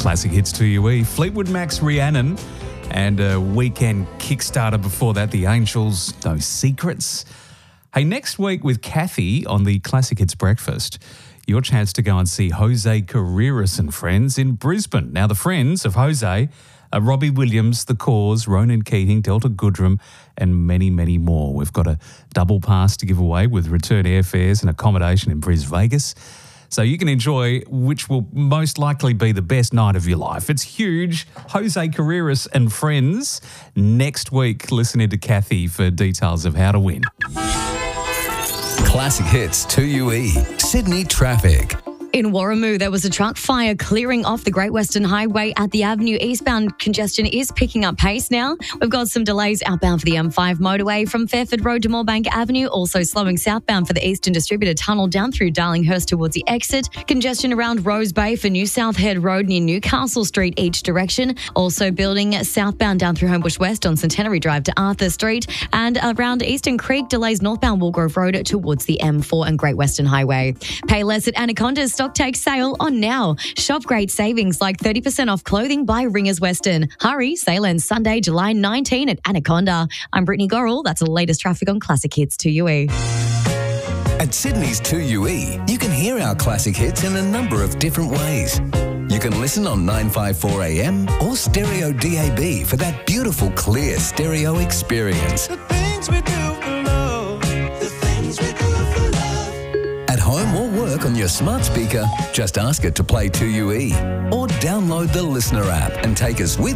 Classic Hits 2UE. Fleetwood Mac's Rhiannon and a weekend Kickstarter before that, The Angels, No Secrets. Hey, next week with Kathy on the Classic Hits Breakfast, your chance to go and see Jose Carreras and friends in Brisbane. Now, the friends of Jose are Robbie Williams, The Cause, Ronan Keating, Delta Goodrem, and many, many more. We've got a double pass to give away with return airfares and accommodation in Bris Vegas. So you can enjoy which will most likely be the best night of your life. It's huge. Jose Carreras and friends. Next week, listen in to Kathy for details of how to win. Classic Hits 2UE. Sydney traffic. In Warramoo, there was a truck fire clearing off the Great Western Highway at the Avenue. Eastbound congestion is picking up pace now. We've got some delays outbound for the M5 motorway from Fairford Road to Moorebank Avenue, also slowing southbound for the Eastern Distributor Tunnel down through Darlinghurst towards the exit. Congestion around Rose Bay for New South Head Road near Newcastle Street each direction. Also building southbound down through Homebush West on Centenary Drive to Arthur Street. And around Eastern Creek, delays northbound Woolgrove Road towards the M4 and Great Western Highway. Pay less at Anaconda's stock take sale on now. Shop great savings like 30% off clothing by Ringers Western. Hurry, sale ends Sunday, July 19 at Anaconda. I'm Brittany Gorrell. That's the latest traffic on Classic Hits 2UE. At Sydney's 2UE, you can hear our classic hits in a number of different ways. You can listen on 954 AM or stereo DAB for that beautiful, clear stereo experience. The things we do for love. The things we do for love. At home or work on your smart speaker, just ask it to play 2UE or download the Listener app and take us with